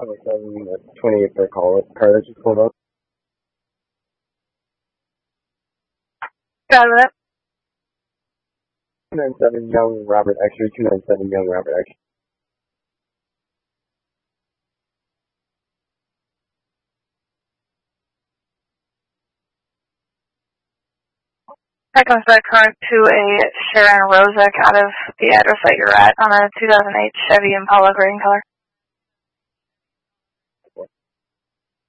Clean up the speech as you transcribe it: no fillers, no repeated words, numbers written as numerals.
Oh, 28 for a car that just pulled up. Got it. 297 Young Robert Extra, 297 Young Robert Extra. That comes back current to a Sharon Rozek out of the address that you're at on a 2008 Chevy Impala gray in color.